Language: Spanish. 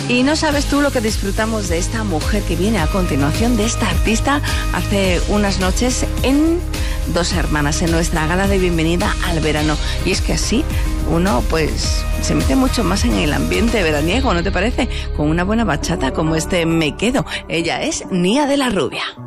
Y no sabes tú lo que disfrutamos de esta mujer que viene a continuación, de esta artista, hace unas noches en Dos Hermanas, en nuestra gala de bienvenida al verano. Y es que así uno pues se mete mucho más en el ambiente veraniego, ¿no te parece? Con una buena bachata como este Me Quedo. Ella es Nia de la Rubia.